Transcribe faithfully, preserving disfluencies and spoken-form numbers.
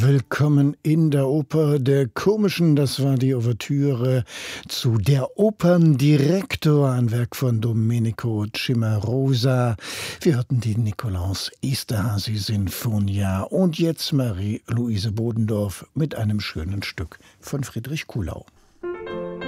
Willkommen in der Oper der Komischen. Das war die Ouvertüre zu Der Operndirektor, ein Werk von Domenico Cimarosa. Wir hörten die Nikolaus Esterhazy Sinfonia und jetzt Marie-Luise Bodendorf mit einem schönen Stück von Friedrich Kuhlau.